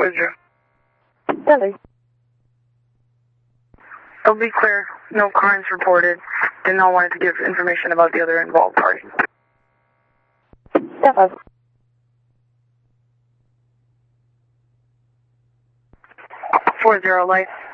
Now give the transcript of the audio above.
What is it? Billy. It'll be clear. No crimes reported. Did not want to give information about the other involved party. Billy. 40 light.